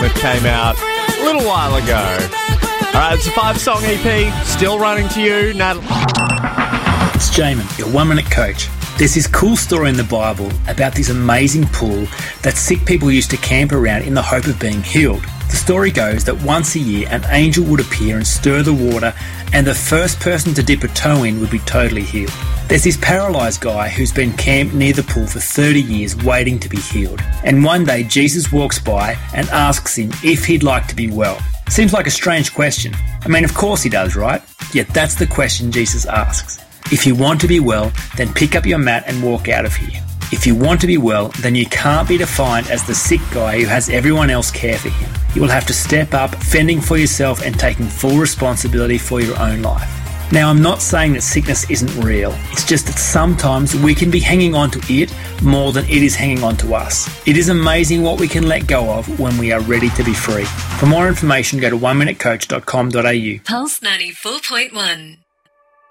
that came out a little while ago. All right, it's a 5-song EP, still running to you, Natalie. It's Jamin, your 1-minute coach. There's this cool story in the Bible about this amazing pool that sick people used to camp around in the hope of being healed. The story goes that once a year an angel would appear and stir the water, and the first person to dip a toe in would be totally healed. There's this paralysed guy who's been camped near the pool for 30 years waiting to be healed. And one day Jesus walks by and asks him if he'd like to be well. Seems like a strange question. I mean, of course he does, right? Yet that's the question Jesus asks. If you want to be well, then pick up your mat and walk out of here. If you want to be well, then you can't be defined as the sick guy who has everyone else care for him. You will have to step up, fending for yourself and taking full responsibility for your own life. Now, I'm not saying that sickness isn't real. It's just that sometimes we can be hanging on to it more than it is hanging on to us. It is amazing what we can let go of when we are ready to be free. For more information, go to oneminutecoach.com.au. Pulse 94.1.